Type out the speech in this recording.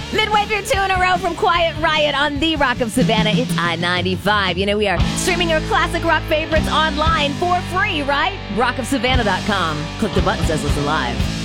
Midway through 2 in a row from Quiet Riot on the Rock of Savannah. It's I-95. You know, we are streaming your classic rock favorites online for free, right? rockofsavannah.com. Click the button that says listen live.